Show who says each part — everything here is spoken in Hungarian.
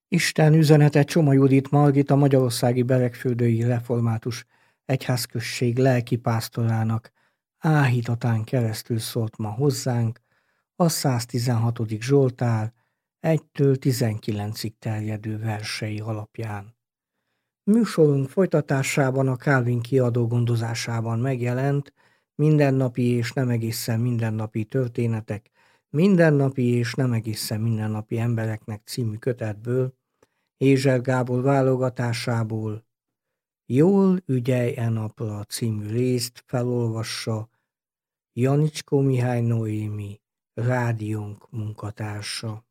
Speaker 1: Isten üzenete Csoma Judit Margit, a Magyarországi Beregfürdői Református Egyházközség lelkipásztorának áhítatán keresztül szólt ma hozzánk a 116. Zsoltár 1-től 19-ig terjedő versei alapján. Műsorunk folytatásában a Calvin kiadó gondozásában megjelent Mindennapi és nem egészen mindennapi történetek, mindennapi és nem egészen mindennapi embereknek című kötetből, Ézser Gábor válogatásából Jól ügyelj e napra című részt felolvassa Janicskó Mihály Noémi, rádiónk munkatársa.